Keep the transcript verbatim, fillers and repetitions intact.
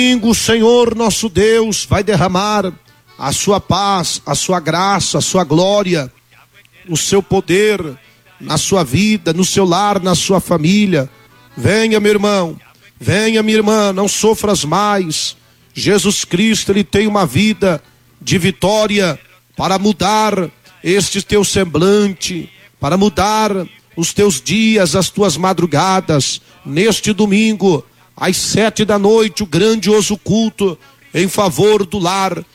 O Senhor nosso Deus vai derramar a sua paz, a sua graça, a sua glória, o seu poder na sua vida, no seu lar, na sua família. Venha, meu irmão, venha, minha irmã, não sofras mais. Jesus Cristo, Ele tem uma vida de vitória para mudar este teu semblante, para mudar os teus dias, as tuas madrugadas. Neste domingo, às sete da noite, o grandioso culto em favor do lar